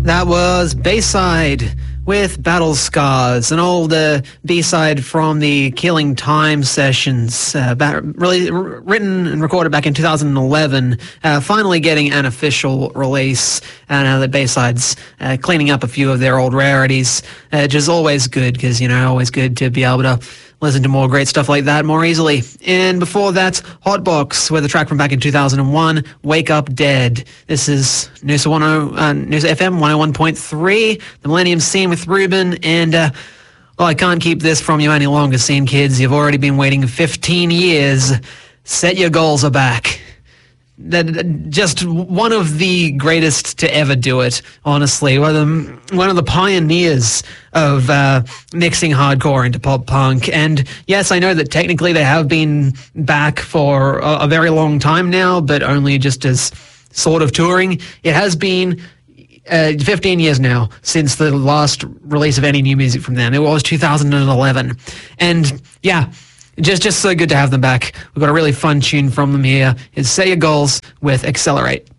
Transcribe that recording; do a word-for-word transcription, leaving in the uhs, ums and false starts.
That was Bayside with Battle Scars, an old uh, B-side from the Killing Time sessions, uh, ba- really r- written and recorded back in two thousand eleven, uh, finally getting an official release. And uh, the Bayside's uh, cleaning up a few of their old rarities, uh, which is always good because, you know, always good to be able to listen to more great stuff like that more easily. And before that, Hotbox with a track from back in two thousand one, Wake Up Dead. This is Noosa, ten, uh, Noosa F M one oh one point three, the Millennium Scene with Ruben. And, uh, well, I can't keep this from you any longer, Scene Kids. You've already been waiting fifteen years. Set your goals are back. That just one of the greatest to ever do it, honestly. One of the, one of the pioneers of uh, mixing hardcore into pop punk. And yes, I know that technically they have been back for a, a very long time now, but only just as sort of touring. It has been uh, fifteen years now since the last release of any new music from them. It was two thousand eleven. And yeah, Just just so good to have them back. We've got a really fun tune from them here. It's Set Your Goals with Accelerate.